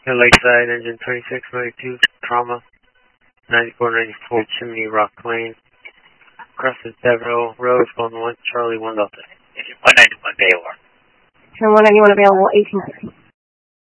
Lakeside, engine 2692, trauma, 9494 Chimney Rock Lane, crosses Deverell Road, phone 1, Charlie 1 Delta. Engine 191 available. Turn 191 available, 1860.